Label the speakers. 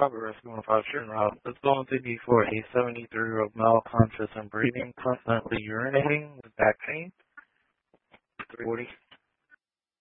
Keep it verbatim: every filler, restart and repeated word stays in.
Speaker 1: Robert Rescue one five shooting route. This going to be for a seventy-three-year-old male conscious and breathing, constantly urinating with back pain.